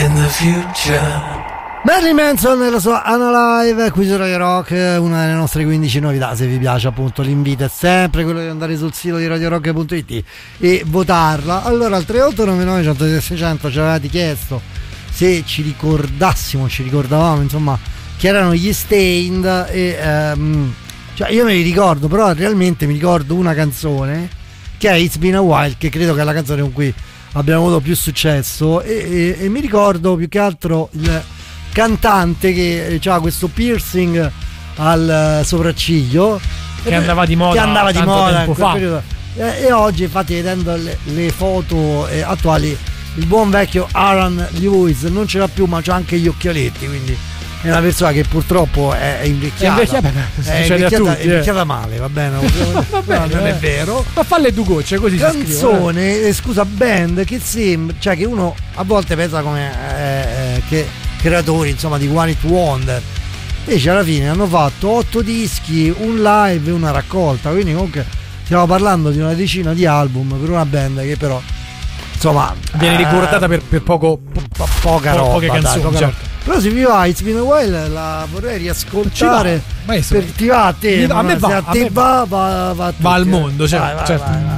in the future. Marilyn Manson nella sua Unalive qui su Radio Rock, una delle nostre 15 novità. Se vi piace, appunto, l'invito è sempre quello di andare sul sito di radiorock.it e votarla. Allora, al 3899 106 600 ci avevate chiesto se ci ricordavamo insomma chi erano gli Staind e cioè io me li ricordo, però realmente mi ricordo una canzone che è It's Been a While, che credo che è la canzone con cui abbiamo avuto più successo, e mi ricordo più che altro il cantante che aveva questo piercing al sopracciglio che andava di moda in quel periodo. E oggi, infatti, vedendo le foto attuali, il buon vecchio Aaron Lewis non ce l'ha più, ma c'ha anche gli occhialetti, quindi è una persona che purtroppo è invecchiata. È invecchiata male, va bene? Non è vero. Ma falle due gocce così. Canzone, scusa, band che sembra, cioè che uno a volte pensa come che creatori, insomma, di One Hit Wonder, invece alla fine hanno fatto 8 dischi, un live e una raccolta, quindi comunque stiamo parlando di una decina di album per una band che però, insomma, viene ricordata per poca roba, poche canzoni, poca certo. roba. Però se vi va It's Been a While la vorrei riascoltare. Maestro, ti va a te? A me va, va al mondo, certo.